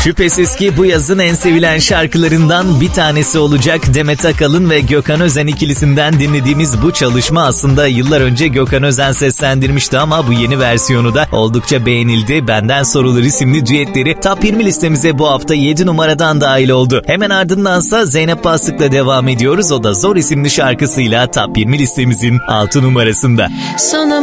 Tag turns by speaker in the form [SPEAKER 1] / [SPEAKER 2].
[SPEAKER 1] Şüphesiz ki bu yazın en sevilen şarkılarından bir tanesi olacak. Demet Akalın ve Gökhan Özen ikilisinden dinlediğimiz bu çalışma aslında yıllar önce Gökhan Özen seslendirmişti ama bu yeni versiyonu da oldukça beğenildi. Benden Sorulur isimli düetleri Top 20 listemize bu hafta 7 numaradan dahil oldu. Hemen ardındansa Zeynep Bastık'la devam ediyoruz. O da Zor isimli şarkısıyla Top 20 listemizin 6 numarasında.
[SPEAKER 2] Sana